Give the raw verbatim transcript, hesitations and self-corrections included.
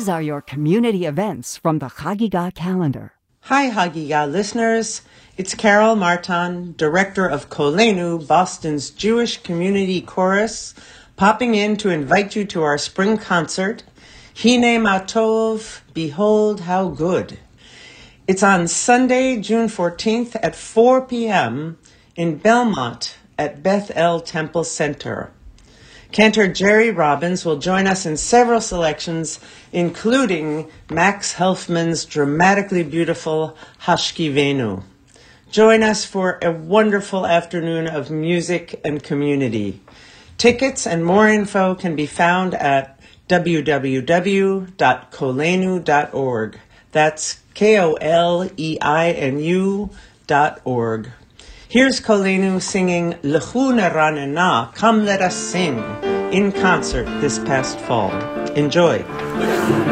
These are your community events from the Chagiga calendar. Hi, Chagiga listeners. It's Carol Martin, director of Kolenu, Boston's Jewish Community Chorus, popping in to invite you to our spring concert, Hine Ma Tov, Behold How Good. It's on Sunday, June fourteenth at four p.m. in Belmont at Beth El Temple Center. Cantor Jerry Robbins will join us in several selections, including Max Helfman's dramatically beautiful Hashkivenu. Join us for a wonderful afternoon of music and community. Tickets and more info can be found at w w w dot kolenu dot org. That's K O L E I N U dot org. Here's Kolenu singing Lechu Neranena, Come Let Us Sing, in concert this past fall. Enjoy.